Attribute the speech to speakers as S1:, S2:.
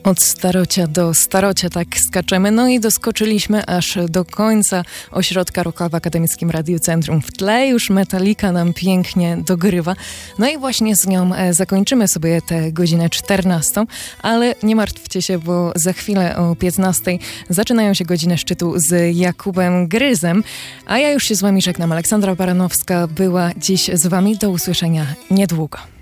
S1: Od starocia do starocia tak skaczemy, no i doskoczyliśmy aż do końca ośrodka rocka w Akademickim Radiu Centrum. W tle już Metallica nam pięknie dogrywa. No i właśnie z nią zakończymy sobie tę godzinę 14, ale nie martwcie się, bo za chwilę o 15 zaczynają się godziny szczytu z Jakubem Gryzem, a ja już się z wami żegnam. Aleksandra Baranowska była dziś z wami. Do usłyszenia niedługo.